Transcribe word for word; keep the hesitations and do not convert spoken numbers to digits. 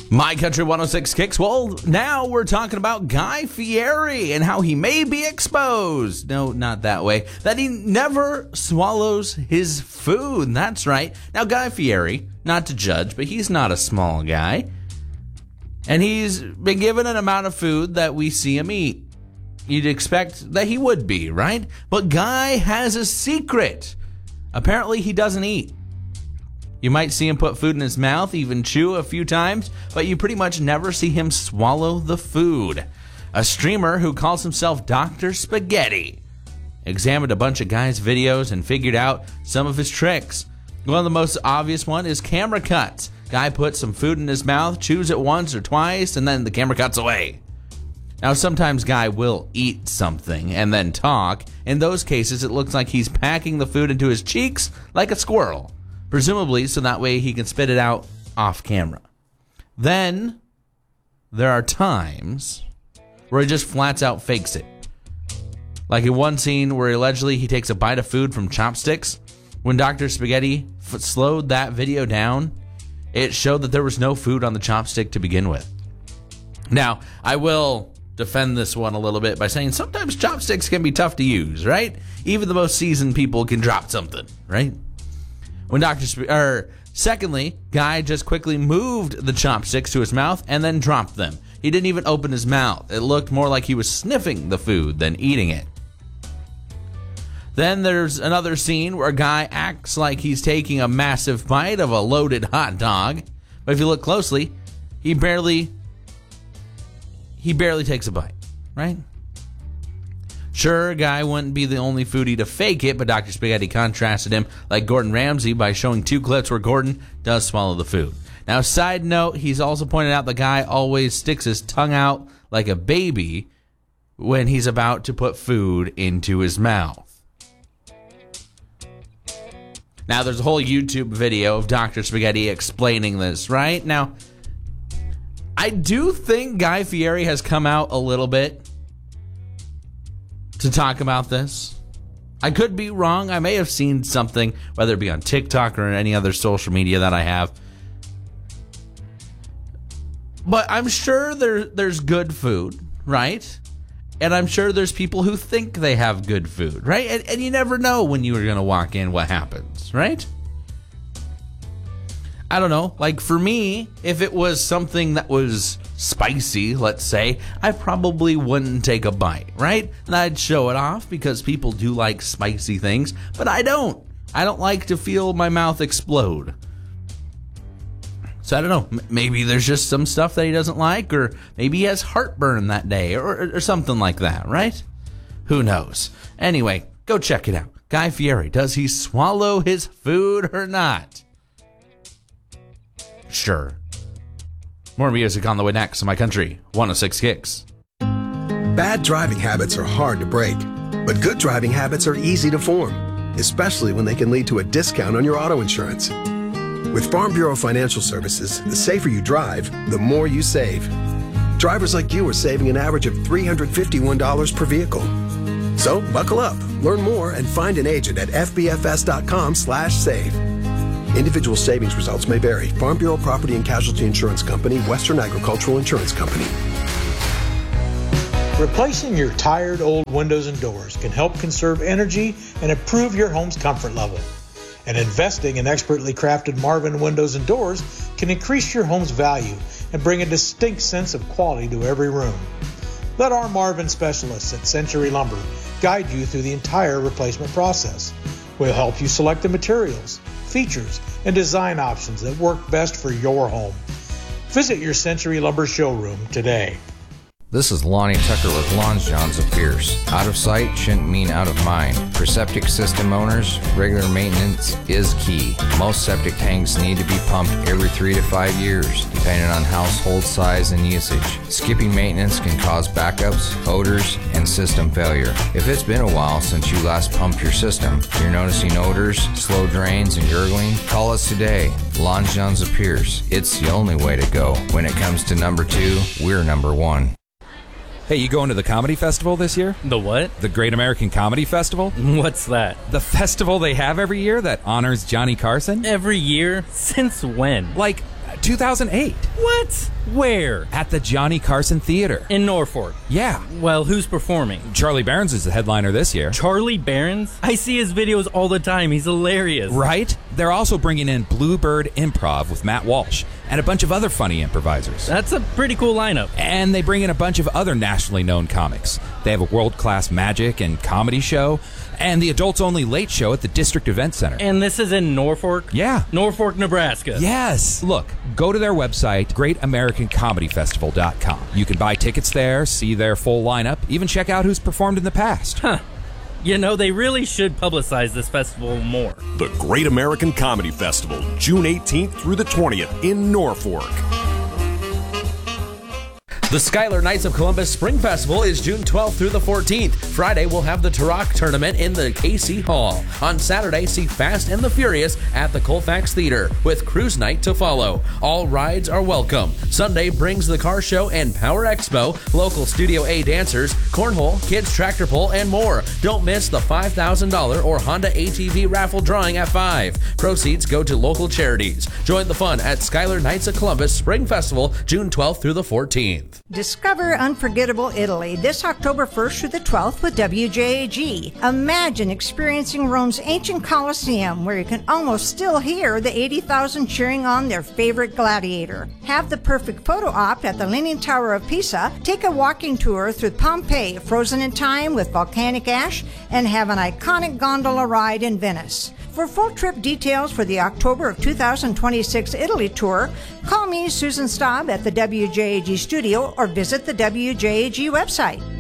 My Country one oh six Kicks. Well, now we're talking about Guy Fieri and how he may be exposed. No, not that way. That he never swallows his food. That's right. Now, Guy Fieri, not to judge, but he's not a small guy. And he's been given an amount of food that we see him eat. You'd expect that he would be, right? But Guy has a secret. Apparently, he doesn't eat. You might see him put food in his mouth, even chew a few times, but you pretty much never see him swallow the food. A streamer who calls himself Doctor Spaghetti examined a bunch of Guy's videos and figured out some of his tricks. One of the most obvious one is camera cuts. Guy puts some food in his mouth, chews it once or twice, and then the camera cuts away. Now, sometimes Guy will eat something and then talk. In those cases, it looks like he's packing the food into his cheeks like a squirrel. Presumably, so that way he can spit it out off camera. Then, there are times where he just flats out fakes it. Like in one scene where allegedly he takes a bite of food from chopsticks. When Doctor Spaghetti f- slowed that video down, it showed that there was no food on the chopstick to begin with. Now, I will defend this one a little bit by saying sometimes chopsticks can be tough to use, right? Even the most seasoned people can drop something, right? When Doctor Sp- or secondly, Guy just quickly moved the chopsticks to his mouth and then dropped them. He didn't even open his mouth. It looked more like he was sniffing the food than eating it. Then there's another scene where a guy acts like he's taking a massive bite of a loaded hot dog, but if you look closely, he barely he barely takes a bite, right? Sure, Guy wouldn't be the only foodie to fake it, but Doctor Spaghetti contrasted him like Gordon Ramsay by showing two clips where Gordon does swallow the food. Now, side note, he's also pointed out the guy always sticks his tongue out like a baby when he's about to put food into his mouth. Now, there's a whole YouTube video of Doctor Spaghetti explaining this, right? Now, I do think Guy Fieri has come out a little bit to talk about this. I could be wrong. I may have seen something, whether it be on TikTok or any other social media that I have. But I'm sure there, there's good food, right? And I'm sure there's people who think they have good food, right? And, and you never know when you are going to walk in what happens, right? I don't know. Like for me, if it was something that was spicy, let's say, I probably wouldn't take a bite, right? And I'd show it off because people do like spicy things, but I don't. I don't like to feel my mouth explode. So I don't know. Maybe there's just some stuff that he doesn't like, or maybe he has heartburn that day, or, or something like that, right? Who knows? Anyway, go check it out. Guy Fieri, does he swallow his food or not? Sure. More music on the way next on My Country one oh six Kicks. Bad driving habits are hard to break, but good driving habits are easy to form, especially when they can lead to a discount on your auto insurance. With Farm Bureau Financial Services, the safer you drive, the more you save. Drivers like you are saving an average of three hundred fifty-one dollars per vehicle. So buckle up, learn more, and find an agent at f b f s dot com slash save. Individual savings results may vary. Farm Bureau Property and Casualty Insurance Company, Western Agricultural Insurance Company. Replacing your tired old windows and doors can help conserve energy and improve your home's comfort level. And investing in expertly crafted Marvin windows and doors can increase your home's value and bring a distinct sense of quality to every room. Let our Marvin specialists at Century Lumber guide you through the entire replacement process. We'll help you select the materials, features, and design options that work best for your home. Visit your Century Lumber showroom today. This is Lonnie Tucker with Lawns Johns of Pierce. Out of sight shouldn't mean out of mind. For septic system owners, regular maintenance is key. Most septic tanks need to be pumped every three to five years, depending on household size and usage. Skipping maintenance can cause backups, odors, and system failure. If it's been a while since you last pumped your system, you're noticing odors, slow drains, and gurgling, call us today. Lawns Johns of Pierce. It's the only way to go. When it comes to number two, we're number one. Hey, you going to the comedy festival this year? The what? The Great American Comedy Festival? What's that? The festival they have every year that honors Johnny Carson? Every year? Since when? Like two thousand eight. What? Where? At the Johnny Carson Theater. In Norfolk. Yeah. Well, who's performing? Charlie Barons is the headliner this year. Charlie Barons? I see his videos all the time. He's hilarious. Right? They're also bringing in Bluebird Improv with Matt Walsh and a bunch of other funny improvisers. That's a pretty cool lineup. And they bring in a bunch of other nationally known comics. They have a world-class magic and comedy show and the adults-only late show at the District Event Center. And this is in Norfolk? Yeah. Norfolk, Nebraska. Yes. Look, go to their website, great american comedy festival dot com. You can buy tickets there, see their full lineup, even check out who's performed in the past. Huh. You know, they really should publicize this festival more. The Great American Comedy Festival, June eighteenth through the twentieth in Norfolk. The Schuyler Knights of Columbus Spring Festival is June twelfth through the fourteenth. Friday, we'll have the Turok Tournament in the K C Hall. On Saturday, see Fast and the Furious at the Colfax Theater, with Cruise Night to follow. All rides are welcome. Sunday brings the Car Show and Power Expo, local Studio A dancers, cornhole, kids tractor pull, and more. Don't miss the five thousand dollars or Honda A T V raffle drawing at five. Proceeds go to local charities. Join the fun at Schuyler Knights of Columbus Spring Festival, June twelfth through the fourteenth. Discover unforgettable Italy this October first through the twelfth with W J A G. Imagine experiencing Rome's ancient Colosseum, where you can almost still hear the eighty thousand cheering on their favorite gladiator. Have the perfect photo op at the Leaning Tower of Pisa, take a walking tour through Pompeii, frozen in time with volcanic ash, and have an iconic gondola ride in Venice. For full trip details for the October of two thousand twenty-six Italy tour, call me, Susan Staub, at the W J A G studio or visit the W J A G website.